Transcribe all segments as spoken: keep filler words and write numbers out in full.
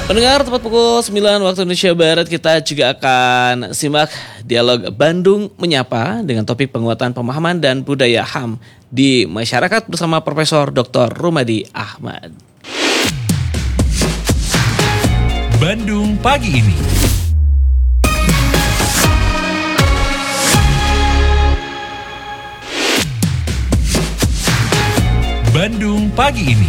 Pendengar, tepat pukul sembilan waktu Indonesia Barat, kita juga akan simak dialog Bandung Menyapa dengan topik penguatan pemahaman dan budaya H A M di masyarakat bersama Profesor Doktor Rumadi Ahmad. Bandung Pagi Ini. Bandung Pagi Ini.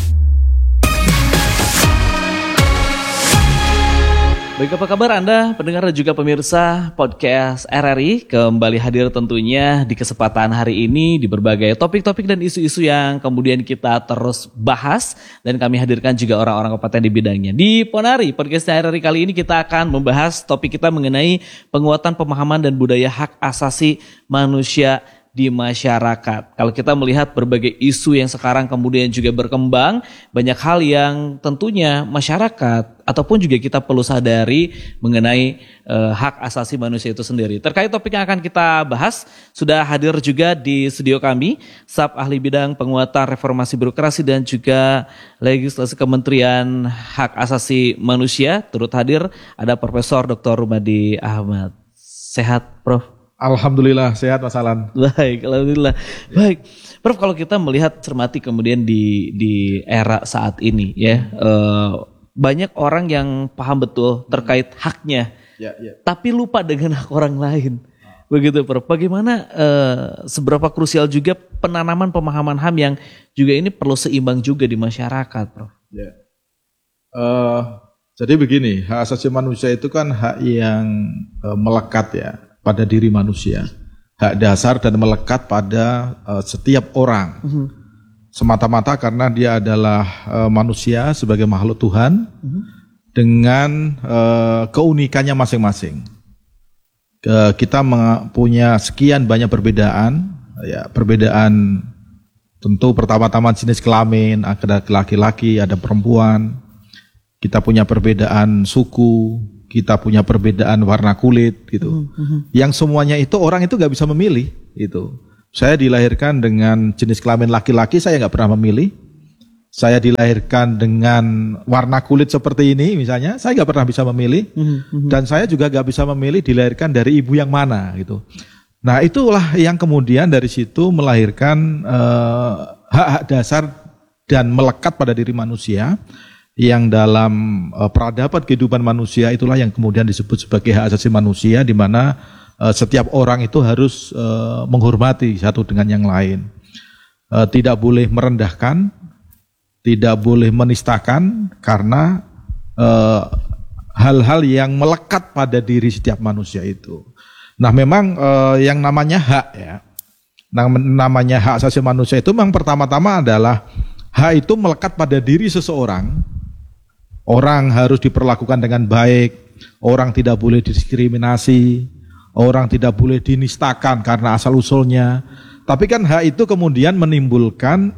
Baik, apa kabar Anda, pendengar dan juga pemirsa podcast R R I, kembali hadir tentunya di kesempatan hari ini di berbagai topik-topik dan isu-isu yang kemudian kita terus bahas dan kami hadirkan juga orang-orang kompeten di bidangnya. Di Ponari, podcast R R I kali ini kita akan membahas topik kita mengenai penguatan pemahaman dan budaya hak asasi manusia di masyarakat. Kalau kita melihat berbagai isu yang sekarang kemudian juga berkembang, banyak hal yang tentunya masyarakat ataupun juga kita perlu sadari mengenai uh, hak asasi manusia itu sendiri. Terkait topik yang akan kita bahas, sudah hadir juga di studio kami staf ahli bidang penguatan reformasi birokrasi dan juga legislasi Kementerian Hak Asasi Manusia. Turut hadir ada Profesor Doktor Rumadi Ahmad. Sehat, Prof? Alhamdulillah sehat Mas Alan. Baik, alhamdulillah. Ya. Baik, Prof, kalau kita melihat cermati kemudian di di era saat ini ya, eh, banyak orang yang paham betul terkait haknya, ya, ya. tapi lupa dengan hak orang lain. Begitu, Prof. Bagaimana eh, seberapa krusial juga penanaman pemahaman H A M yang juga ini perlu seimbang juga di masyarakat, Prof. Ya. Uh, jadi begini, hak asasi manusia itu kan hak yang uh, melekat ya pada diri manusia, hak dasar dan melekat pada uh, setiap orang, uh-huh. semata-mata karena dia adalah uh, manusia sebagai makhluk Tuhan, uh-huh. dengan uh, keunikannya masing-masing. Uh, kita punya sekian banyak perbedaan, ya perbedaan tentu pertama-tama jenis kelamin, ada laki-laki, ada perempuan, kita punya perbedaan suku, kita punya perbedaan warna kulit gitu, uh-huh. yang semuanya itu orang itu nggak bisa memilih itu. Saya dilahirkan dengan jenis kelamin laki-laki, saya nggak pernah memilih. Saya dilahirkan dengan warna kulit seperti ini misalnya, saya nggak pernah bisa memilih. Uh-huh. Dan saya juga nggak bisa memilih dilahirkan dari ibu yang mana gitu. Nah itulah yang kemudian dari situ melahirkan uh, hak-hak dasar dan melekat pada diri manusia, yang dalam uh, peradaban kehidupan manusia itulah yang kemudian disebut sebagai hak asasi manusia, di mana uh, setiap orang itu harus uh, menghormati satu dengan yang lain, uh, tidak boleh merendahkan, tidak boleh menistakan, karena uh, hal-hal yang melekat pada diri setiap manusia itu. Nah memang uh, yang namanya hak ya, namanya hak asasi manusia itu memang pertama-tama adalah hak itu melekat pada diri seseorang. Orang harus diperlakukan dengan baik, orang tidak boleh didiskriminasi, orang tidak boleh dinistakan karena asal-usulnya. Tapi kan hak itu kemudian menimbulkan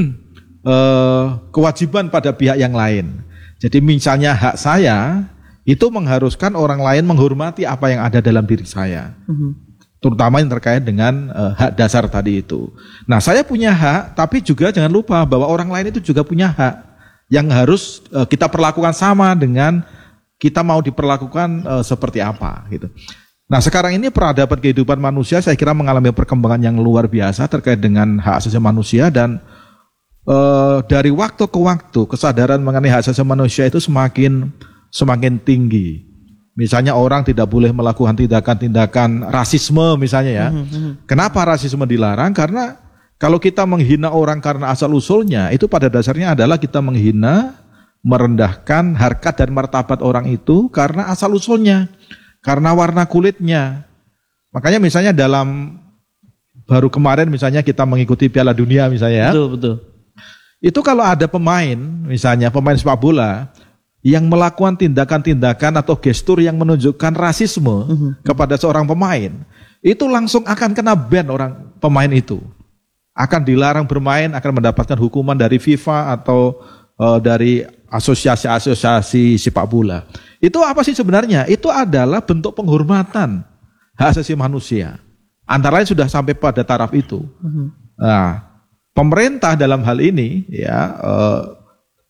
eh, kewajiban pada pihak yang lain. Jadi misalnya hak saya itu mengharuskan orang lain menghormati apa yang ada dalam diri saya. Mm-hmm. Terutama yang terkait dengan eh, hak dasar tadi itu. Nah saya punya hak, tapi juga jangan lupa bahwa orang lain itu juga punya hak yang harus uh, kita perlakukan sama dengan kita mau diperlakukan uh, seperti apa gitu. Nah sekarang ini peradaban kehidupan manusia saya kira mengalami perkembangan yang luar biasa terkait dengan hak asasi manusia, dan uh, dari waktu ke waktu kesadaran mengenai hak asasi manusia itu semakin semakin tinggi. Misalnya orang tidak boleh melakukan tindakan-tindakan rasisme misalnya ya. Mm-hmm. Kenapa rasisme dilarang? Karena kalau kita menghina orang karena asal-usulnya, itu pada dasarnya adalah kita menghina, merendahkan harkat dan martabat orang itu karena asal-usulnya, karena warna kulitnya. Makanya misalnya dalam, baru kemarin misalnya kita mengikuti Piala Dunia misalnya. Betul, betul. Itu kalau ada pemain, misalnya pemain sepak bola, yang melakukan tindakan-tindakan atau gestur yang menunjukkan rasisme uh-huh. kepada seorang pemain, itu langsung akan kena ban orang pemain itu. Akan dilarang bermain, akan mendapatkan hukuman dari FIFA atau uh, dari asosiasi-asosiasi sepak bola. Itu apa sih sebenarnya? Itu adalah bentuk penghormatan hak asasi manusia. Antara lain sudah sampai pada taraf itu. Uh-huh. Nah, pemerintah dalam hal ini ya uh,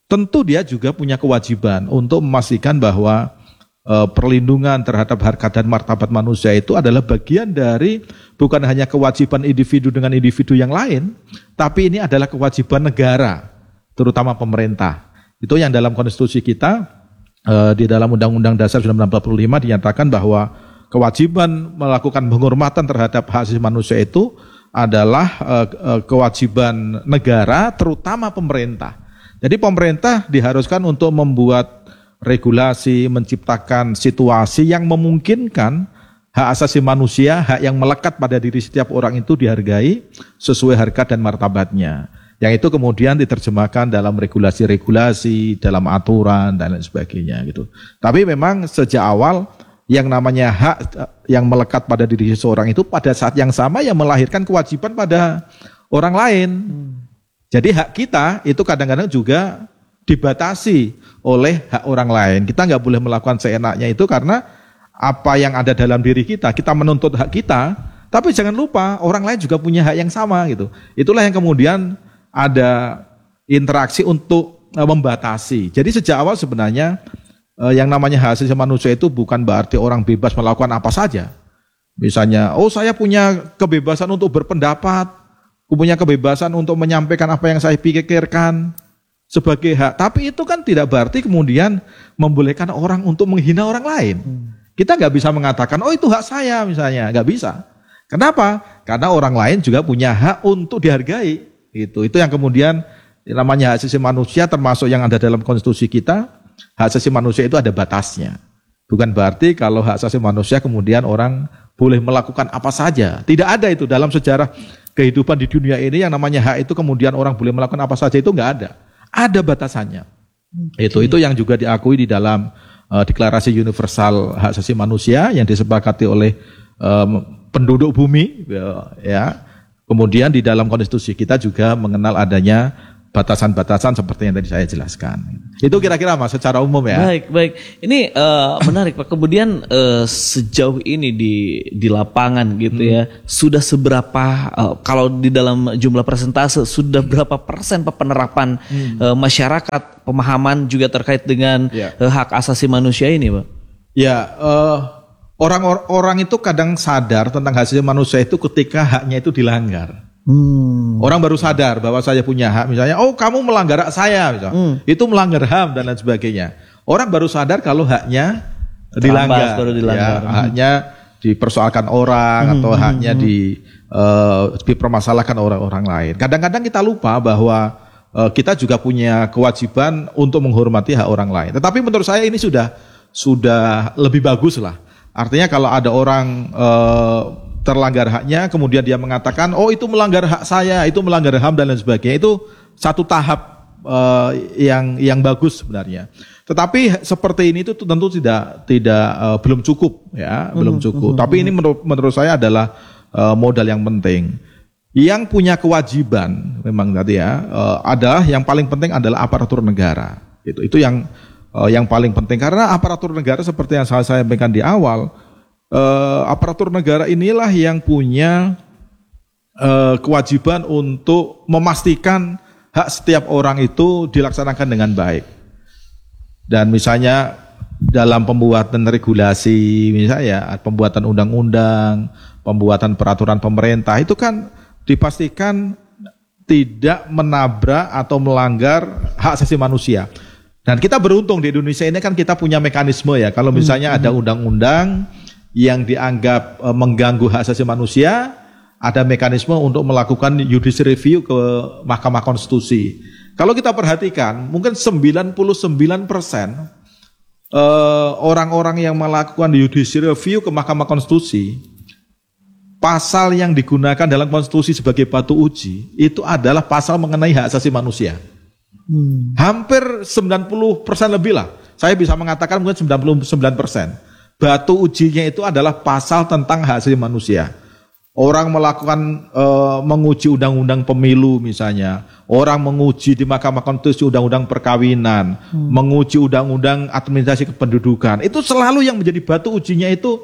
tentu dia juga punya kewajiban untuk memastikan bahwa eh, perlindungan terhadap harkat dan martabat manusia itu adalah bagian dari bukan hanya kewajiban individu dengan individu yang lain, tapi ini adalah kewajiban negara, terutama pemerintah. Itu yang dalam konstitusi kita, eh, di dalam Undang-Undang Dasar seribu sembilan ratus empat puluh lima dinyatakan bahwa kewajiban melakukan penghormatan terhadap hak asasi manusia itu adalah uh, uh, kewajiban negara, terutama pemerintah. Jadi pemerintah diharuskan untuk membuat regulasi, menciptakan situasi yang memungkinkan hak asasi manusia, hak yang melekat pada diri setiap orang itu dihargai sesuai harkat dan martabatnya. Yang itu kemudian diterjemahkan dalam regulasi-regulasi, dalam aturan dan lain sebagainya gitu. Tapi memang sejak awal yang namanya hak yang melekat pada diri seseorang itu pada saat yang sama yang melahirkan kewajiban pada orang lain. Hmm. Jadi hak kita itu kadang-kadang juga dibatasi oleh hak orang lain. Kita nggak boleh melakukan seenaknya itu karena apa yang ada dalam diri kita, kita menuntut hak kita, tapi jangan lupa orang lain juga punya hak yang sama gitu. Itulah yang kemudian ada interaksi untuk membatasi. Jadi sejak awal sebenarnya yang namanya hak asasi manusia itu bukan berarti orang bebas melakukan apa saja. Misalnya, oh saya punya kebebasan untuk berpendapat, punya kebebasan untuk menyampaikan apa yang saya pikirkan sebagai hak. Tapi itu kan tidak berarti kemudian membolehkan orang untuk menghina orang lain. Kita nggak bisa mengatakan, oh itu hak saya misalnya, nggak bisa. Kenapa? Karena orang lain juga punya hak untuk dihargai. Itu, itu yang kemudian namanya hak asasi manusia termasuk yang ada dalam konstitusi kita. Hak asasi manusia itu ada batasnya. Bukan berarti kalau hak asasi manusia kemudian orang boleh melakukan apa saja. Tidak ada itu dalam sejarah kehidupan di dunia ini yang namanya hak itu kemudian orang boleh melakukan apa saja, itu enggak ada. Ada batasannya. Okay. Itu itu yang juga diakui di dalam uh, Deklarasi Universal Hak Asasi Manusia yang disepakati oleh um, penduduk bumi, ya. Kemudian di dalam konstitusi kita juga mengenal adanya batasan-batasan seperti yang tadi saya jelaskan. Itu kira-kira Mas secara umum ya. Baik, baik. Ini uh, menarik Pak. Kemudian uh, sejauh ini di di lapangan gitu hmm. ya, sudah seberapa uh, kalau di dalam jumlah persentase sudah berapa persen penerapan hmm. uh, masyarakat pemahaman juga terkait dengan ya. uh, hak asasi manusia ini, Pak? Ya, uh, orang-orang itu kadang sadar tentang hak asasi manusia itu ketika haknya itu dilanggar. Hmm. Orang baru sadar bahwa saya punya hak, misalnya, oh kamu melanggar hak saya, misalnya, hmm. itu melanggar H A M dan lain sebagainya. Orang baru sadar kalau haknya dilanggar, baru dilanggar. Ya, hmm. haknya dipersoalkan orang hmm. atau haknya hmm. di uh, dipermasalahkan orang-orang lain. Kadang-kadang kita lupa bahwa uh, kita juga punya kewajiban untuk menghormati hak orang lain. Tetapi menurut saya ini sudah sudah lebih bagus lah. Artinya kalau ada orang uh, terlanggar haknya, kemudian dia mengatakan, oh itu melanggar hak saya, itu melanggar H A M dan lain sebagainya, itu satu tahap uh, yang yang bagus sebenarnya. Tetapi seperti ini itu tentu tidak tidak uh, belum cukup ya, mm-hmm. belum cukup. Mm-hmm. Tapi ini menurut menurut saya adalah uh, modal yang penting. Yang punya kewajiban memang tadi ya uh, adalah yang paling penting adalah aparatur negara. Itu itu yang uh, yang paling penting karena aparatur negara seperti yang saya sampaikan di awal. Uh, aparatur negara inilah yang punya uh, kewajiban untuk memastikan hak setiap orang itu dilaksanakan dengan baik. Dan misalnya dalam pembuatan regulasi, misalnya pembuatan undang-undang, pembuatan peraturan pemerintah itu kan dipastikan tidak menabrak atau melanggar hak asasi manusia. Dan kita beruntung di Indonesia ini kan kita punya mekanisme ya. Kalau misalnya ada undang-undang yang dianggap e, mengganggu hak asasi manusia, ada mekanisme untuk melakukan judicial review ke Mahkamah Konstitusi. Kalau kita perhatikan, mungkin sembilan puluh sembilan persen e, orang-orang yang melakukan judicial review ke Mahkamah Konstitusi, pasal yang digunakan dalam konstitusi sebagai batu uji, itu adalah pasal mengenai hak asasi manusia. Hmm. Hampir sembilan puluh persen lebih lah. Saya bisa mengatakan mungkin sembilan puluh sembilan persen. Batu ujinya itu adalah pasal tentang hak asasi manusia. Orang melakukan e, menguji undang-undang pemilu misalnya, orang menguji di Mahkamah Konstitusi undang-undang perkawinan, hmm. menguji undang-undang administrasi kependudukan. Itu selalu yang menjadi batu ujinya itu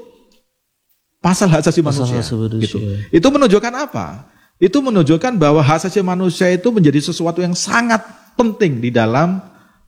pasal hak asasi manusia. Gitu. Itu menunjukkan apa? Itu menunjukkan bahwa hak asasi manusia itu menjadi sesuatu yang sangat penting di dalam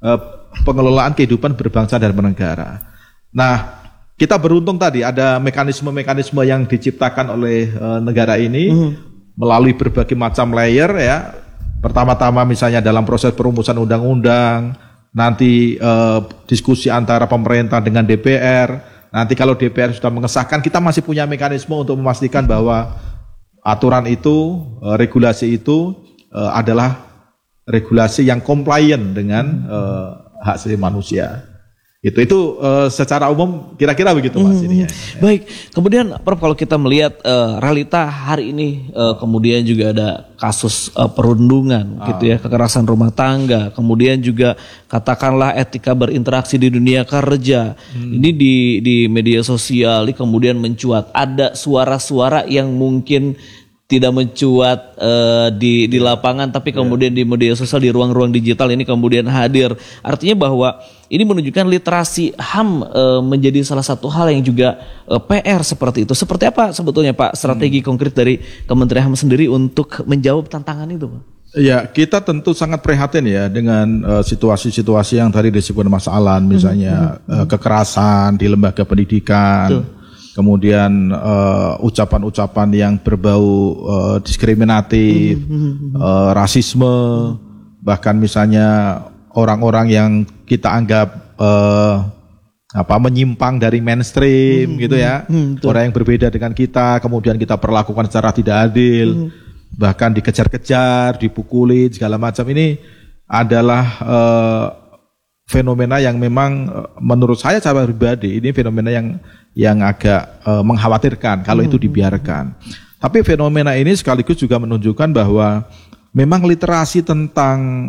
uh, pengelolaan kehidupan berbangsa dan bernegara. Nah, kita beruntung tadi ada mekanisme-mekanisme yang diciptakan oleh uh, negara ini mm-hmm. melalui berbagai macam layer ya. Pertama-tama misalnya dalam proses perumusan undang-undang, nanti uh, diskusi antara pemerintah dengan D P R. Nanti kalau D P R sudah mengesahkan, kita masih punya mekanisme untuk memastikan bahwa aturan itu, uh, regulasi itu uh, adalah regulasi yang compliant dengan uh, hak asasi manusia. Itu itu uh, secara umum kira-kira begitu Mas hmm, ini ya. Baik, kemudian Prof kalau kita melihat uh, realita hari ini uh, kemudian juga ada kasus uh, perundungan ah. gitu ya, kekerasan rumah tangga, kemudian juga katakanlah etika berinteraksi di dunia kerja. Hmm. Ini di di media sosial ini kemudian mencuat ada suara-suara yang mungkin tidak mencuat uh, di di lapangan tapi kemudian yeah. di media sosial, di ruang-ruang digital ini kemudian hadir. Artinya bahwa ini menunjukkan literasi H A M uh, menjadi salah satu hal yang juga uh, P R seperti itu. Seperti apa sebetulnya Pak strategi hmm. konkret dari Kementerian H A M sendiri untuk menjawab tantangan itu Pak? Ya, kita tentu sangat prihatin ya dengan uh, situasi-situasi yang tadi disebut Mas Alan, misalnya hmm. uh, kekerasan di lembaga pendidikan. Betul. Kemudian uh, ucapan-ucapan yang berbau uh, diskriminatif, mm-hmm. uh, rasisme, bahkan misalnya orang-orang yang kita anggap uh, apa menyimpang dari mainstream mm-hmm. gitu ya, mm-hmm. orang yang berbeda dengan kita, kemudian kita perlakukan secara tidak adil, mm-hmm. bahkan dikejar-kejar, dipukulin segala macam. Ini adalah uh, fenomena yang memang menurut saya secara pribadi ini fenomena yang yang agak uh, mengkhawatirkan kalau hmm. itu dibiarkan. Tapi fenomena ini sekaligus juga menunjukkan bahwa memang literasi tentang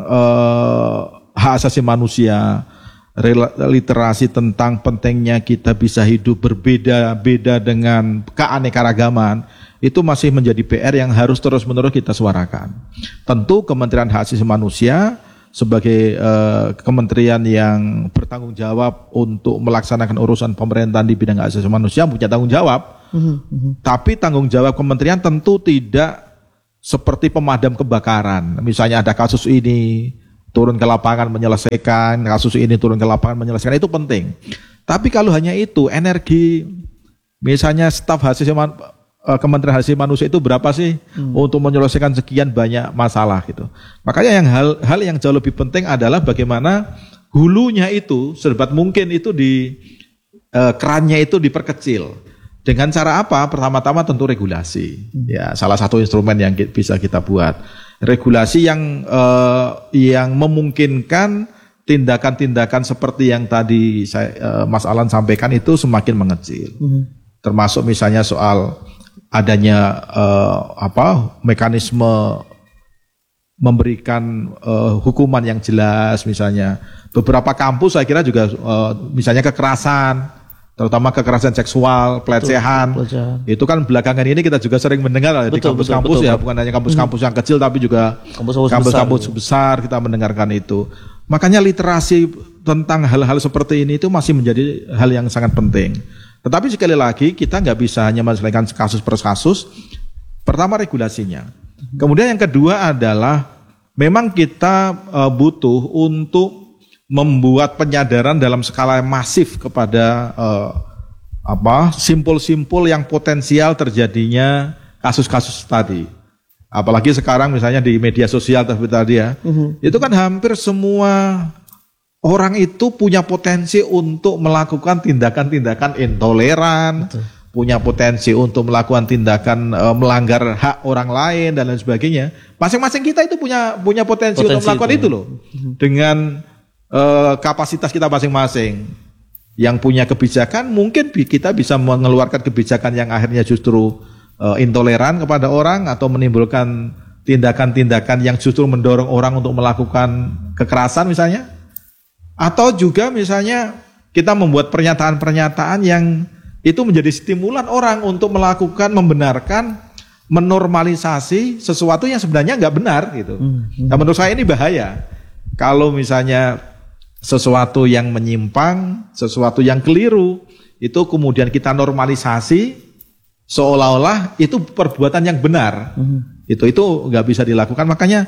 uh, hak asasi manusia, literasi tentang pentingnya kita bisa hidup berbeda-beda dengan keanekaragaman itu masih menjadi P R yang harus terus-menerus kita suarakan. Tentu Kementerian Hak Asasi Manusia sebagai uh, kementerian yang bertanggung jawab untuk melaksanakan urusan pemerintahan di bidang hak asasi manusia punya tanggung jawab. Mm-hmm. Tapi tanggung jawab kementerian tentu tidak seperti pemadam kebakaran. Misalnya ada kasus ini, turun ke lapangan menyelesaikan, kasus ini turun ke lapangan menyelesaikan, itu penting. Tapi kalau hanya itu, energi misalnya staf hak asasi manusia, Kementerian Hak Asasi Manusia itu berapa sih hmm. untuk menyelesaikan sekian banyak masalah gitu. Makanya yang hal hal yang jauh lebih penting adalah bagaimana hulunya itu sedapat mungkin itu di eh, kerannya itu diperkecil. Dengan cara apa? Pertama-tama tentu regulasi. Hmm. Ya, salah satu instrumen yang bisa kita buat. Regulasi yang eh, yang memungkinkan tindakan-tindakan seperti yang tadi saya, eh, Mas Alan sampaikan itu semakin mengecil. Hmm. Termasuk misalnya soal adanya uh, apa mekanisme memberikan uh, hukuman yang jelas, misalnya beberapa kampus saya kira juga uh, misalnya kekerasan, terutama kekerasan seksual, pelecehan, betul, itu kan belakangan ini kita juga sering mendengar betul, di kampus-kampus betul, ya, betul. Bukan hanya kampus-kampus hmm. yang kecil tapi juga kampus-kampus besar, besar kita mendengarkan itu. Makanya literasi tentang hal-hal seperti ini itu masih menjadi hal yang sangat penting. Tetapi sekali lagi kita nggak bisa hanya menyelesaikan kasus per kasus. Pertama regulasinya. Kemudian yang kedua adalah memang kita uh, butuh untuk membuat penyadaran dalam skala masif kepada uh, apa simpul-simpul yang potensial terjadinya kasus-kasus tadi. Apalagi sekarang misalnya di media sosial tadi ya, uh-huh. itu kan hampir semua orang itu punya potensi untuk melakukan tindakan-tindakan intoleran, betul. Punya potensi untuk melakukan tindakan e, melanggar hak orang lain dan lain sebagainya. Masing-masing kita itu punya punya potensi, potensi untuk melakukan itu, itu loh, dengan e, kapasitas kita masing-masing. Yang punya kebijakan mungkin kita bisa mengeluarkan kebijakan yang akhirnya justru e, intoleran kepada orang atau menimbulkan tindakan-tindakan yang justru mendorong orang untuk melakukan kekerasan misalnya. Atau juga misalnya kita membuat pernyataan-pernyataan yang itu menjadi stimulan orang untuk melakukan, membenarkan, menormalisasi sesuatu yang sebenarnya nggak benar gitu. Hmm. Nah, menurut saya ini bahaya. Kalau misalnya sesuatu yang menyimpang, sesuatu yang keliru, itu kemudian kita normalisasi seolah-olah itu perbuatan yang benar. Hmm. Itu itu nggak bisa dilakukan. Makanya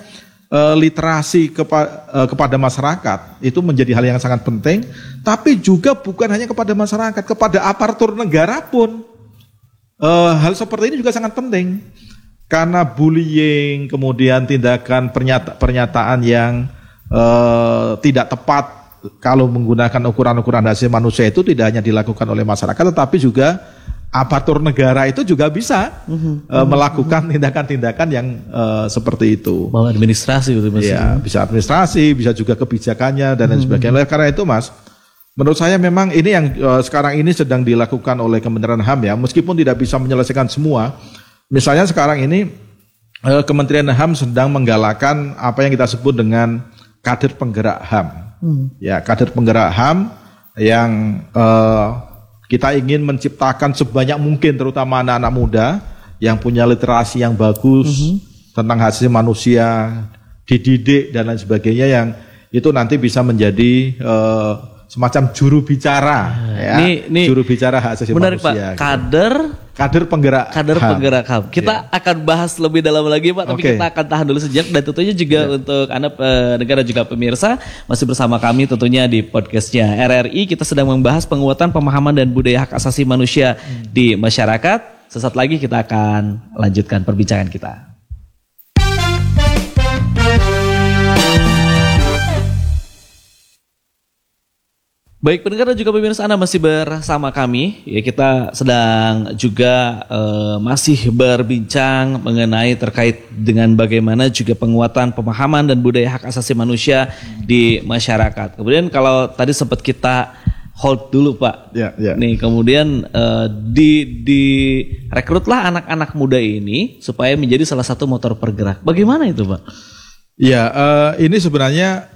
uh, literasi kepa, uh, kepada masyarakat itu menjadi hal yang sangat penting, tapi juga bukan hanya kepada masyarakat, kepada aparatur negara pun uh, hal seperti ini juga sangat penting. Karena bullying, kemudian tindakan pernyata, pernyataan yang uh, tidak tepat kalau menggunakan ukuran-ukuran hak asasi manusia itu tidak hanya dilakukan oleh masyarakat, tetapi juga aparatur negara itu juga bisa mm-hmm. uh, melakukan tindakan-tindakan yang uh, seperti itu. Bahwa administrasi itu Mas. Ya, bisa administrasi, bisa juga kebijakannya dan lain mm-hmm. sebagainya. Karena itu Mas, menurut saya memang ini yang uh, sekarang ini sedang dilakukan oleh Kementerian H A M ya, meskipun tidak bisa menyelesaikan semua. Misalnya sekarang ini uh, Kementerian H A M sedang menggalakkan apa yang kita sebut dengan kader penggerak H A M. Hmm. Ya, kader penggerak H A M yang uh, kita ingin menciptakan sebanyak mungkin, terutama anak-anak muda yang punya literasi yang bagus hmm. tentang hak asasi manusia, dididik dan lain sebagainya, yang itu nanti bisa menjadi uh, semacam juru bicara, nah, ya, ini, ini juru bicara hak asasi menarik, manusia. Pak. Kader, gitu. kader penggerak, kader H A M. penggerak H A M. Kita yeah. akan bahas lebih dalam lagi, Pak. Tapi okay. kita akan tahan dulu sejak, dan tentunya juga yeah. untuk Anda negara juga pemirsa masih bersama kami tentunya di podcastnya R R I. Kita sedang membahas penguatan pemahaman dan budaya hak asasi manusia hmm. di masyarakat. Sesaat lagi kita akan lanjutkan perbincangan kita. Baik pendengar dan juga pemirsa, Anda masih bersama kami. Ya, kita sedang juga uh, masih berbincang mengenai terkait dengan bagaimana juga penguatan pemahaman dan budaya hak asasi manusia di masyarakat. Kemudian kalau tadi sempat kita hold dulu Pak. Ya, ya. Nih kemudian uh, di di rekrutlah anak-anak muda ini supaya menjadi salah satu motor pergerak. Bagaimana itu Pak? Ya, uh, ini sebenarnya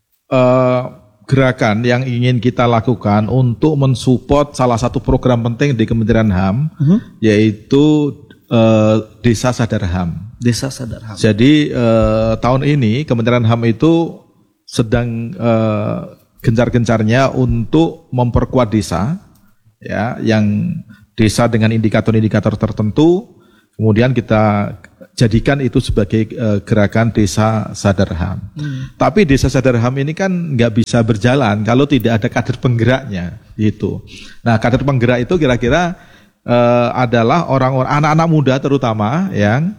uh, gerakan yang ingin kita lakukan untuk mensupport salah satu program penting di Kementerian H A M, uh-huh. yaitu uh, Desa Sadar H A M. Desa Sadar H A M. Jadi uh, tahun ini Kementerian H A M itu sedang uh, gencar-gencarnya untuk memperkuat desa, ya, yang desa dengan indikator-indikator tertentu. Kemudian kita jadikan itu sebagai uh, gerakan Desa Sadar H A M. Hmm. Tapi Desa Sadar H A M ini kan nggak bisa berjalan kalau tidak ada kader penggeraknya, gitu. Nah, kader penggerak itu kira-kira uh, adalah orang-orang anak-anak muda terutama yang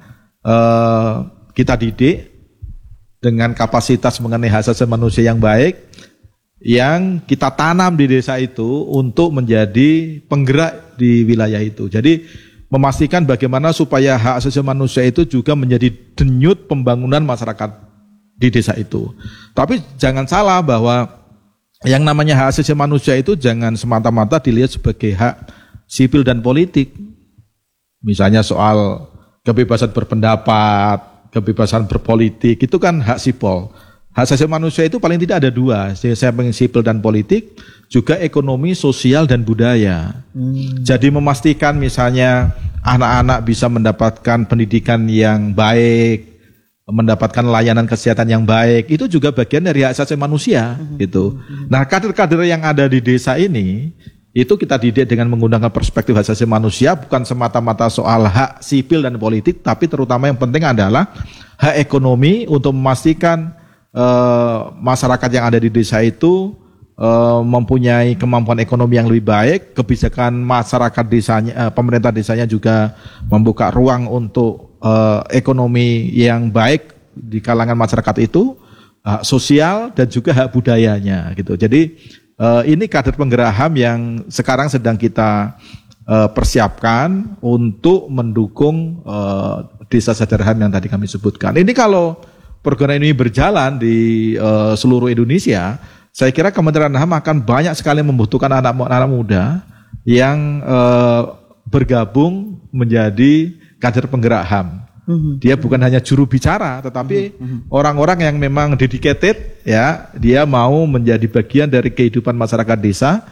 uh, kita didik dengan kapasitas mengenai hak asasi manusia yang baik, yang kita tanam di desa itu untuk menjadi penggerak di wilayah itu. Jadi memastikan bagaimana supaya hak asasi manusia itu juga menjadi denyut pembangunan masyarakat di desa itu. Tapi jangan salah bahwa yang namanya hak asasi manusia itu jangan semata-mata dilihat sebagai hak sipil dan politik. Misalnya soal kebebasan berpendapat, kebebasan berpolitik, itu kan hak sipil. Hak asasi manusia itu paling tidak ada dua, samping sipil dan politik, juga ekonomi, sosial, dan budaya. Hmm. Jadi memastikan misalnya anak-anak bisa mendapatkan pendidikan yang baik, mendapatkan layanan kesehatan yang baik, itu juga bagian dari hak asasi manusia. Hmm. Gitu. Nah, kader-kader yang ada di desa ini, itu kita didik dengan menggunakan perspektif hak asasi manusia, bukan semata-mata soal hak sipil dan politik, tapi terutama yang penting adalah hak ekonomi untuk memastikan Uh, masyarakat yang ada di desa itu uh, mempunyai kemampuan ekonomi yang lebih baik, kebijakan masyarakat desanya, uh, pemerintah desanya juga membuka ruang untuk uh, ekonomi yang baik di kalangan masyarakat itu, hak sosial dan juga hak budayanya gitu. Jadi uh, ini kader penggerak H A M yang sekarang sedang kita uh, persiapkan untuk mendukung uh, Desa Sadar H A M yang tadi kami sebutkan. Ini kalau program ini berjalan di uh, seluruh Indonesia, saya kira Kementerian H A M akan banyak sekali membutuhkan anak-anak muda yang uh, bergabung menjadi kader penggerak H A M. Mm-hmm. Dia bukan hanya juru bicara, tetapi mm-hmm. orang-orang yang memang dedicated, ya, dia mau menjadi bagian dari kehidupan masyarakat desa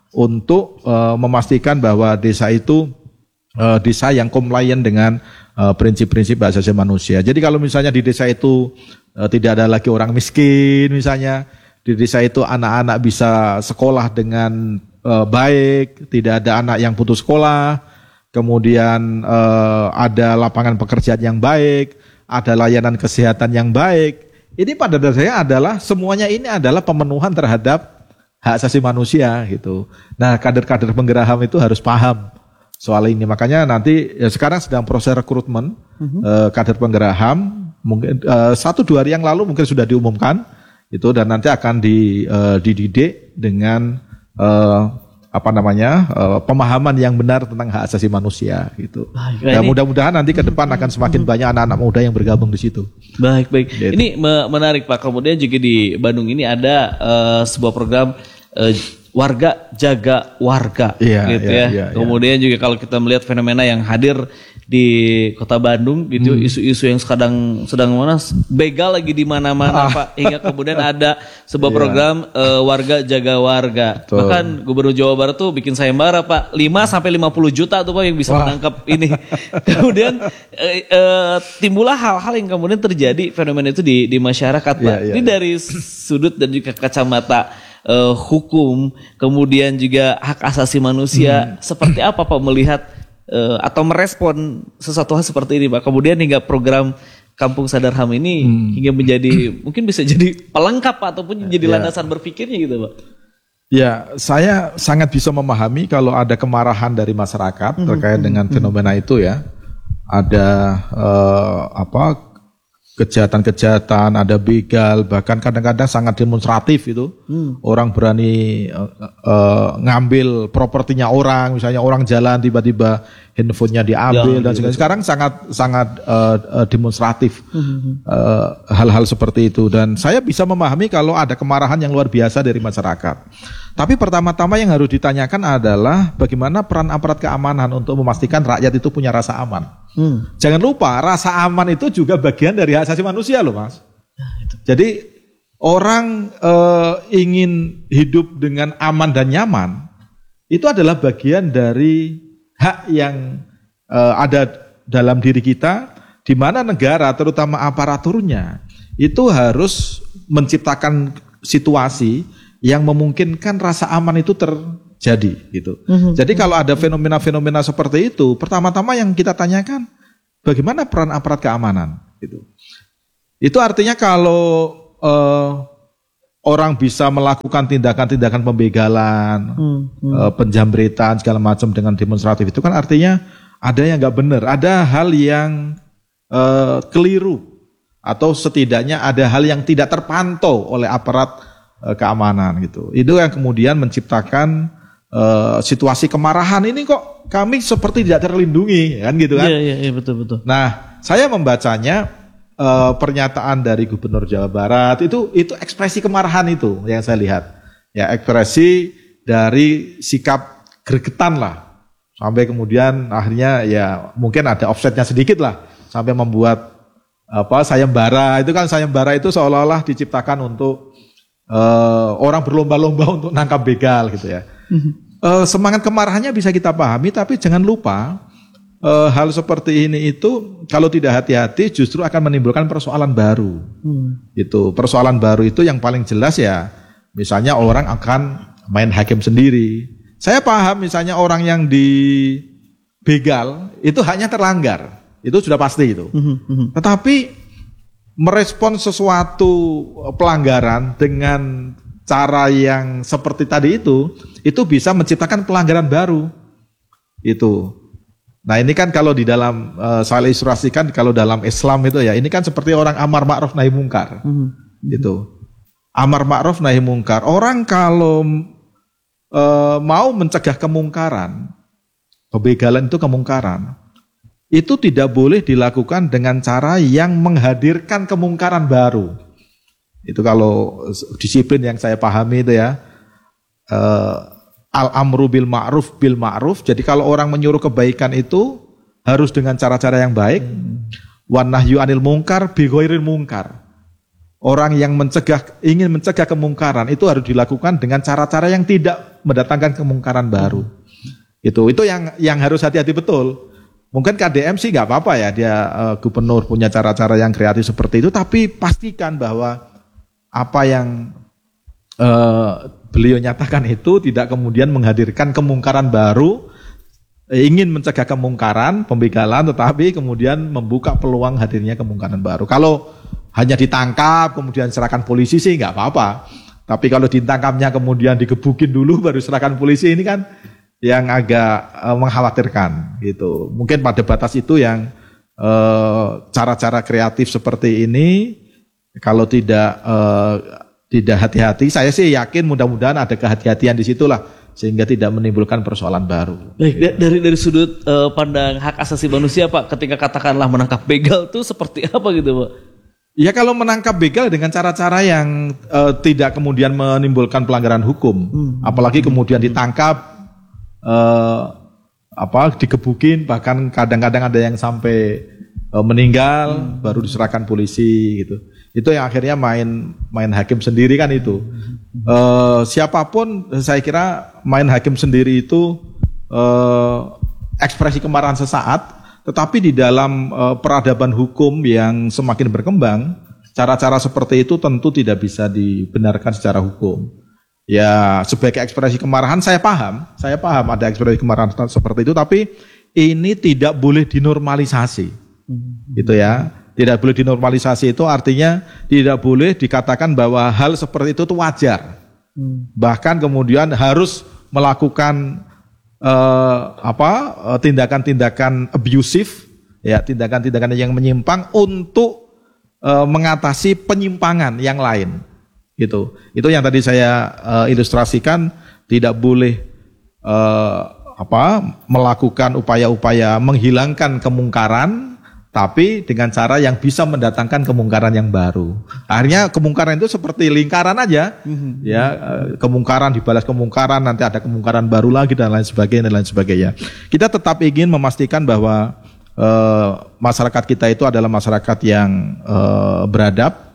untuk uh, memastikan bahwa desa itu uh, desa yang compliant dengan Uh, prinsip-prinsip hak asasi manusia. Jadi kalau misalnya di desa itu uh, tidak ada lagi orang miskin, misalnya di desa itu anak-anak bisa sekolah dengan uh, baik, tidak ada anak yang putus sekolah, kemudian uh, ada lapangan pekerjaan yang baik, ada layanan kesehatan yang baik, ini pada dasarnya adalah semuanya ini adalah pemenuhan terhadap hak asasi manusia gitu. Nah, kader-kader penggerak H A M itu harus paham soal ini. Makanya nanti ya sekarang sedang proses rekrutmen uh-huh. eh, kader penggerak H A M. Mungkin eh, satu dua hari yang lalu mungkin sudah diumumkan itu, dan nanti akan di, eh, dididik dengan eh, apa namanya uh, pemahaman yang benar tentang hak asasi manusia gitu. Baik, nah, ini, mudah-mudahan nanti ke depan akan semakin banyak anak-anak muda yang bergabung di situ. Baik, baik. Gitu. Ini menarik Pak. Kemudian juga di Bandung ini ada uh, sebuah program uh, warga jaga warga, iya, gitu iya, ya. Iya, Kemudian iya. juga kalau kita melihat fenomena yang hadir di Kota Bandung gitu, hmm. isu-isu yang sedang sedang mana begal lagi di mana-mana ah. Pak, hingga kemudian ada sebuah yeah. program uh, warga jaga warga. Betul. Bahkan Gubernur Jawa Barat tuh bikin sayembara Pak, lima sampai lima puluh juta tuh Pak yang bisa Wah. menangkap ini. Kemudian uh, uh, timbullah hal-hal yang kemudian terjadi fenomena itu di di masyarakat Pak. Yeah, yeah, ini yeah. dari sudut dan juga kacamata uh, hukum, kemudian juga hak asasi manusia, hmm. seperti apa Pak melihat Uh, atau merespon sesuatu hal seperti ini Pak, kemudian hingga program Kampung Sadar H A M ini hmm. hingga menjadi mungkin bisa jadi pelengkap ataupun jadi landasan ya. berpikirnya gitu Pak. Ya, saya sangat bisa memahami kalau ada kemarahan dari masyarakat hmm. terkait hmm. dengan fenomena hmm. itu ya. Ada uh, apa kejahatan-kejahatan, ada begal, bahkan kadang-kadang sangat demonstratif itu. Hmm. Orang berani uh, uh, ngambil propertinya orang, misalnya orang jalan tiba-tiba handphonenya diambil ya, dan sebagainya. Sekarang sangat sangat uh, uh, demonstratif hmm. uh, hal-hal seperti itu, dan saya bisa memahami kalau ada kemarahan yang luar biasa dari masyarakat. Tapi pertama-tama yang harus ditanyakan adalah bagaimana peran aparat keamanan untuk memastikan rakyat itu punya rasa aman. Hmm. Jangan lupa rasa aman itu juga bagian dari hak asasi manusia loh Mas. Nah, jadi orang uh, ingin hidup dengan aman dan nyaman itu adalah bagian dari hak yang uh, ada dalam diri kita, di mana negara terutama aparaturnya itu harus menciptakan situasi yang memungkinkan rasa aman itu terjadi gitu. Mm-hmm. Jadi kalau ada fenomena-fenomena seperti itu, pertama-tama yang kita tanyakan bagaimana peran aparat keamanan gitu. Itu artinya kalau uh, orang bisa melakukan tindakan-tindakan pembegalan, mm-hmm. uh, penjamretan segala macam dengan demonstratif, itu kan artinya ada yang nggak benar, ada hal yang uh, keliru, atau setidaknya ada hal yang tidak terpantau oleh aparat keamanan gitu. Itu yang kemudian menciptakan uh, situasi kemarahan ini, kok kami seperti tidak terlindungi kan gitu kan. Iya iya ya, betul betul. Nah, saya membacanya uh, pernyataan dari Gubernur Jawa Barat itu itu ekspresi kemarahan itu yang saya lihat. Ya, ekspresi dari sikap gregetan lah. Sampai kemudian akhirnya ya mungkin ada offsetnya sedikit lah sampai membuat apa sayembara. Itu kan sayembara itu seolah-olah diciptakan untuk Uh, orang berlomba-lomba untuk nangkap begal gitu ya. Uh, semangat kemarahannya bisa kita pahami, tapi jangan lupa uh, hal seperti ini itu kalau tidak hati-hati justru akan menimbulkan persoalan baru. Hmm. Itu persoalan baru itu yang paling jelas ya, misalnya orang akan main hakim sendiri. Saya paham misalnya orang yang dibegal itu haknya terlanggar, itu sudah pasti itu. Hmm. Hmm. Tetapi merespon sesuatu pelanggaran dengan cara yang seperti tadi itu, itu bisa menciptakan pelanggaran baru. Itu. Nah ini kan kalau di dalam, uh, saya ilustrasikan kalau dalam Islam itu ya, ini kan seperti orang amar ma'ruf nahi mungkar. Mm-hmm. Itu. Amar ma'ruf nahi mungkar. Orang kalau uh, mau mencegah kemungkaran, kebegalan itu kemungkaran, itu tidak boleh dilakukan dengan cara yang menghadirkan kemungkaran baru. Itu kalau disiplin yang saya pahami itu ya, uh, al-amru bil ma'ruf bil ma'ruf. Jadi kalau orang menyuruh kebaikan itu harus dengan cara-cara yang baik. Wan nahyu anil mungkar bi ghairil mungkar. Orang yang mencegah ingin mencegah kemungkaran itu harus dilakukan dengan cara-cara yang tidak mendatangkan kemungkaran baru. Itu itu yang yang harus hati-hati betul. Mungkin K D M sih nggak apa-apa ya, dia uh, gubernur punya cara-cara yang kreatif seperti itu, tapi pastikan bahwa apa yang uh, beliau nyatakan itu tidak kemudian menghadirkan kemungkaran baru, eh, ingin mencegah kemungkaran, pembegalan, tetapi kemudian membuka peluang hadirnya kemungkaran baru. Kalau hanya ditangkap kemudian serahkan polisi sih nggak apa-apa. Tapi kalau ditangkapnya kemudian digebukin dulu baru serahkan polisi, ini kan yang agak uh, mengkhawatirkan gitu. Mungkin pada batas itu yang uh, cara-cara kreatif seperti ini kalau tidak uh, tidak hati-hati, saya sih yakin mudah-mudahan ada kehati-hatian di situlah sehingga tidak menimbulkan persoalan baru. Baik, da- dari dari sudut uh, pandang hak asasi manusia Pak, ketika katakanlah menangkap begal tuh seperti apa gitu Pak? Ya kalau menangkap begal dengan cara-cara yang uh, tidak kemudian menimbulkan pelanggaran hukum, hmm. apalagi kemudian ditangkap Uh, apa digebukin, bahkan kadang-kadang ada yang sampai uh, meninggal hmm. baru diserahkan polisi gitu. Itu yang akhirnya main main hakim sendiri kan itu. Uh, siapapun saya kira main hakim sendiri itu uh, ekspresi kemarahan sesaat, tetapi di dalam uh, peradaban hukum yang semakin berkembang, cara-cara seperti itu tentu tidak bisa dibenarkan secara hukum. Ya sebagai ekspresi kemarahan saya paham, saya paham ada ekspresi kemarahan seperti itu, tapi ini tidak boleh dinormalisasi, hmm. gitu ya. Tidak boleh dinormalisasi itu artinya tidak boleh dikatakan bahwa hal seperti itu tuh wajar, hmm. bahkan kemudian harus melakukan uh, apa uh, tindakan-tindakan abusif, ya tindakan-tindakan yang menyimpang untuk uh, mengatasi penyimpangan yang lain. Gitu. Itu yang tadi saya uh, ilustrasikan, tidak boleh uh, apa melakukan upaya-upaya menghilangkan kemungkaran, tapi dengan cara yang bisa mendatangkan kemungkaran yang baru. Akhirnya kemungkaran itu seperti lingkaran aja, mm-hmm. ya uh, kemungkaran dibalas kemungkaran, nanti ada kemungkaran baru lagi dan lain sebagainya dan lain sebagainya. Kita tetap ingin memastikan bahwa uh, masyarakat kita itu adalah masyarakat yang uh, beradab.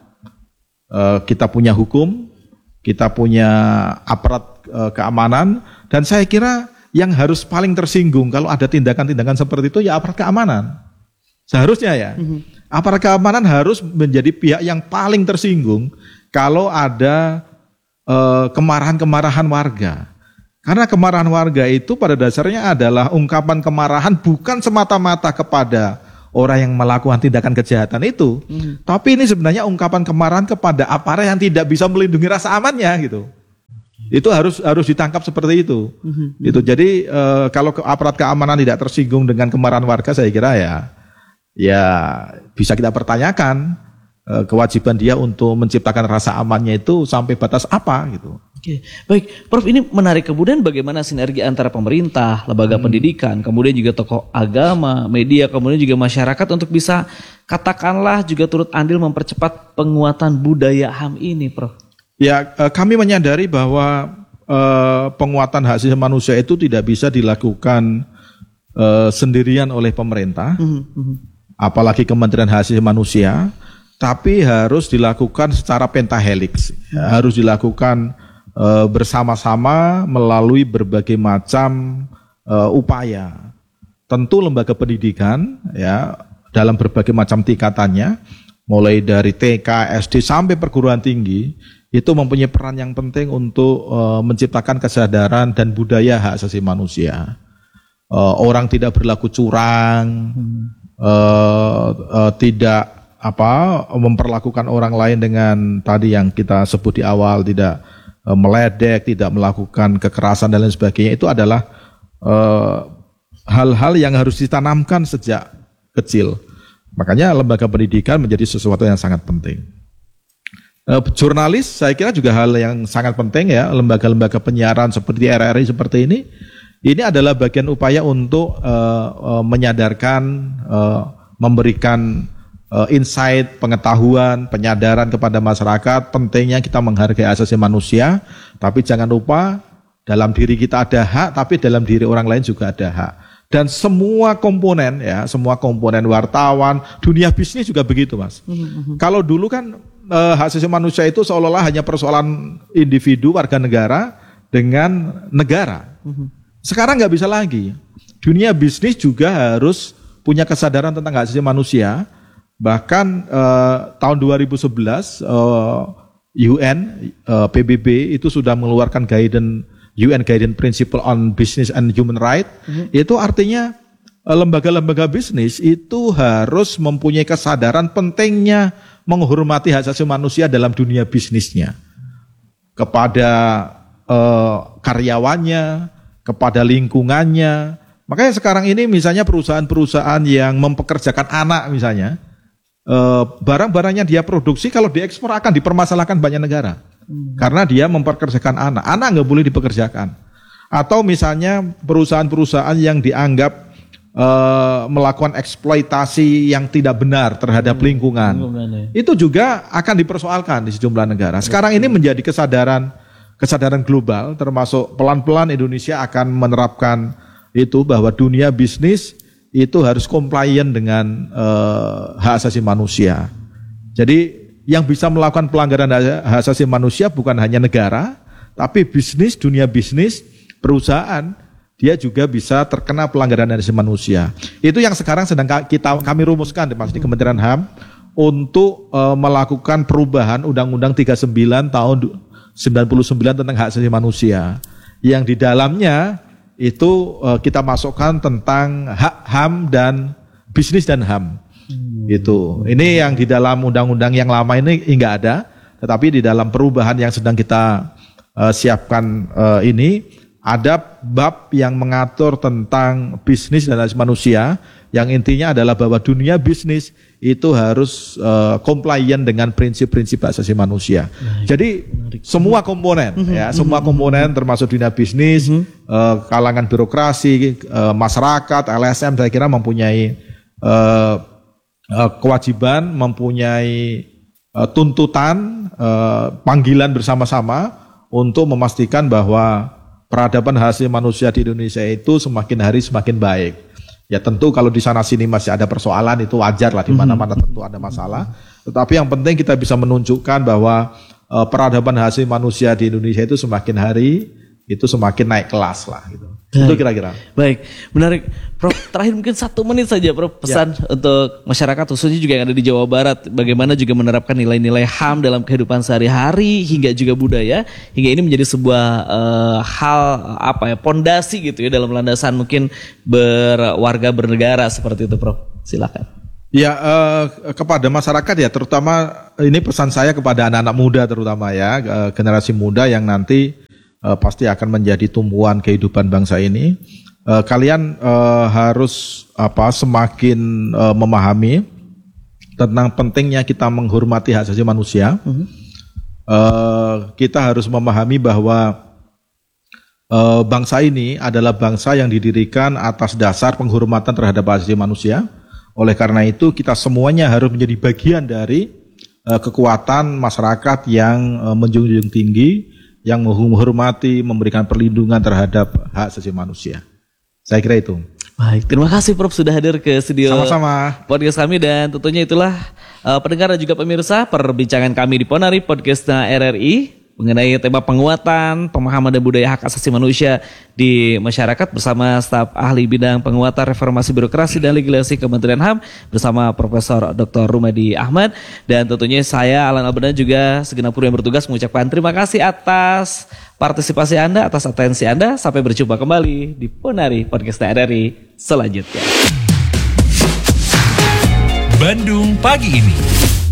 Uh, kita punya hukum, kita punya aparat uh, keamanan, dan saya kira yang harus paling tersinggung kalau ada tindakan-tindakan seperti itu ya aparat keamanan. Seharusnya ya, mm-hmm. aparat keamanan harus menjadi pihak yang paling tersinggung kalau ada uh, kemarahan-kemarahan warga. Karena kemarahan warga itu pada dasarnya adalah ungkapan kemarahan bukan semata-mata kepada orang yang melakukan tindakan kejahatan itu, hmm. tapi ini sebenarnya ungkapan kemarahan kepada aparat yang tidak bisa melindungi rasa amannya gitu. Itu harus harus ditangkap seperti itu. Hmm. Itu jadi e, kalau aparat keamanan tidak tersinggung dengan kemarahan warga, saya kira ya ya bisa kita pertanyakan e, kewajiban dia untuk menciptakan rasa amannya itu sampai batas apa gitu. Oke, baik, Prof, ini menarik. Kemudian bagaimana sinergi antara pemerintah, lembaga hmm. pendidikan, kemudian juga tokoh agama, media, kemudian juga masyarakat untuk bisa katakanlah juga turut andil mempercepat penguatan budaya H A M ini, Prof? Ya, kami menyadari bahwa eh, penguatan hak asasi manusia itu tidak bisa dilakukan eh, sendirian oleh pemerintah, hmm. Hmm. apalagi Kementerian Hak Asasi Manusia, tapi harus dilakukan secara pentahelix, hmm. harus dilakukan Uh, bersama-sama melalui berbagai macam uh, upaya. Tentu lembaga pendidikan ya dalam berbagai macam tingkatannya, mulai dari T K, S D sampai perguruan tinggi, itu mempunyai peran yang penting untuk uh, menciptakan kesadaran dan budaya hak asasi manusia. Uh, orang tidak berlaku curang, hmm. uh, uh, tidak apa memperlakukan orang lain dengan tadi yang kita sebut di awal, tidak meledek, tidak melakukan kekerasan dan lain sebagainya. Itu adalah uh, hal-hal yang harus ditanamkan sejak kecil. Makanya lembaga pendidikan menjadi sesuatu yang sangat penting. Uh, jurnalis saya kira juga hal yang sangat penting ya. Lembaga-lembaga penyiaran seperti R R I seperti ini, ini adalah bagian upaya untuk uh, uh, menyadarkan, uh, memberikan Uh, insight, pengetahuan, penyadaran kepada masyarakat pentingnya kita menghargai asasi manusia, tapi jangan lupa dalam diri kita ada hak, tapi dalam diri orang lain juga ada hak. Dan semua komponen ya, semua komponen wartawan, dunia bisnis juga begitu, Mas. Mm-hmm. Kalau dulu kan uh, hak asasi manusia itu seolah-olah hanya persoalan individu warga negara dengan negara. Mm-hmm. Sekarang nggak bisa lagi. Dunia bisnis juga harus punya kesadaran tentang hak asasi manusia. Bahkan eh, tahun dua ribu sebelas eh, U N, eh, P B B itu sudah mengeluarkan guidance, U N Guidance Principle on Business and Human Rights. Mm-hmm. Itu artinya eh, lembaga-lembaga bisnis itu harus mempunyai kesadaran pentingnya menghormati hak asasi manusia dalam dunia bisnisnya, kepada eh, karyawannya, kepada lingkungannya. Makanya sekarang ini misalnya perusahaan-perusahaan yang mempekerjakan anak misalnya, eh, barang-barangnya dia produksi kalau diekspor akan dipermasalahkan banyak negara. Hmm. Karena dia mempekerjakan anak, anak nggak boleh dipekerjakan. Atau misalnya perusahaan-perusahaan yang dianggap uh, melakukan eksploitasi yang tidak benar terhadap hmm. lingkungan, lingkungan ya. Itu juga akan dipersoalkan di sejumlah negara. Sekarang ini menjadi kesadaran kesadaran global, termasuk pelan-pelan Indonesia akan menerapkan itu, bahwa dunia bisnis itu harus compliant dengan uh, hak asasi manusia. Jadi yang bisa melakukan pelanggaran hak asasi manusia bukan hanya negara, tapi bisnis, dunia bisnis, perusahaan, dia juga bisa terkena pelanggaran hak asasi manusia. Itu yang sekarang sedang kita kami rumuskan di Kementerian H A M untuk uh, melakukan perubahan Undang-Undang tiga puluh sembilan tahun sembilan puluh sembilan tentang hak asasi manusia. Yang di dalamnya itu uh, kita masukkan tentang hak H A M dan bisnis dan H A M. Hmm. Itu. Ini yang di dalam undang-undang yang lama ini enggak ada, tetapi di dalam perubahan yang sedang kita uh, siapkan uh, ini ada bab yang mengatur tentang bisnis dan hak asasi manusia, yang intinya adalah bahwa dunia bisnis itu harus uh, compliant dengan prinsip-prinsip hak asasi manusia. Menarik. Jadi Menarik. semua komponen mm-hmm. ya, semua komponen termasuk dunia bisnis, mm-hmm. uh, kalangan birokrasi, uh, masyarakat, L S M saya kira mempunyai uh, uh, kewajiban, mempunyai uh, tuntutan, uh, panggilan bersama-sama untuk memastikan bahwa peradaban hak asasi manusia di Indonesia itu semakin hari semakin baik. Ya tentu kalau di sana sini masih ada persoalan, itu wajar lah, di mana-mana tentu ada masalah. Tetapi yang penting kita bisa menunjukkan bahwa uh, peradaban hak asasi manusia di Indonesia itu semakin hari itu semakin naik kelas lah gitu. Baik. Itu kira-kira. Baik, menarik. Prof, terakhir mungkin satu menit saja Prof, pesan ya. Untuk masyarakat khususnya juga yang ada di Jawa Barat, bagaimana juga menerapkan nilai-nilai H A M dalam kehidupan sehari-hari hingga juga budaya, hingga ini menjadi sebuah uh, hal apa ya, pondasi gitu ya dalam landasan mungkin berwarga bernegara seperti itu Prof. Silakan. Ya, uh, kepada masyarakat ya, terutama ini pesan saya kepada anak-anak muda terutama ya, uh, generasi muda yang nanti Uh, pasti akan menjadi tumpuan kehidupan bangsa ini. Uh, kalian uh, harus apa semakin uh, memahami tentang pentingnya kita menghormati hak asasi manusia. Uh-huh. Uh, kita harus memahami bahwa uh, bangsa ini adalah bangsa yang didirikan atas dasar penghormatan terhadap hak asasi manusia. Oleh karena itu kita semuanya harus menjadi bagian dari uh, kekuatan masyarakat yang uh, menjunjung tinggi, yang menghormati, memberikan perlindungan terhadap hak asasi manusia. Saya kira itu. Baik, terima kasih Prof sudah hadir ke studio Sama-sama. podcast kami, dan tentunya itulah uh, pendengar dan juga pemirsa perbincangan kami di Ponari Podcast R R I mengenai tema penguatan pemahaman dan budaya hak asasi manusia di masyarakat bersama staf ahli bidang penguatan reformasi birokrasi dan legislasi Kementerian H A M bersama Profesor Doktor Rumadi Ahmad, dan tentunya saya Alan Alberdan juga segenap kru yang bertugas mengucapkan terima kasih atas partisipasi Anda, atas atensi Anda. Sampai berjumpa kembali di Ponari Podcast R R I selanjutnya. Bandung Pagi Ini.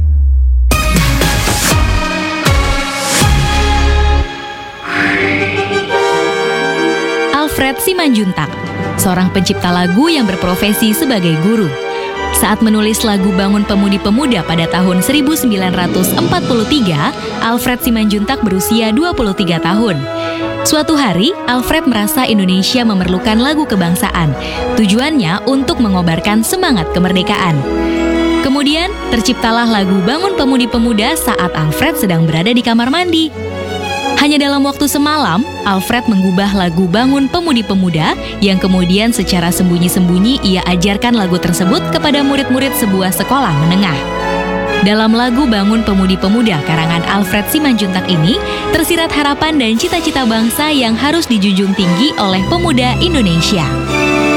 Alfred Simanjuntak, seorang pencipta lagu yang berprofesi sebagai guru. Saat menulis lagu Bangun Pemudi-Pemuda pada tahun seribu sembilan ratus empat puluh tiga, Alfred Simanjuntak berusia dua puluh tiga tahun. Suatu hari, Alfred merasa Indonesia memerlukan lagu kebangsaan. Tujuannya untuk mengobarkan semangat kemerdekaan. Kemudian, terciptalah lagu Bangun Pemudi-Pemuda saat Alfred sedang berada di kamar mandi. Hanya dalam waktu semalam, Alfred mengubah lagu Bangun Pemudi-Pemuda yang kemudian secara sembunyi-sembunyi ia ajarkan lagu tersebut kepada murid-murid sebuah sekolah menengah. Dalam lagu Bangun Pemudi-Pemuda karangan Alfred Simanjuntak ini, tersirat harapan dan cita-cita bangsa yang harus dijunjung tinggi oleh pemuda Indonesia.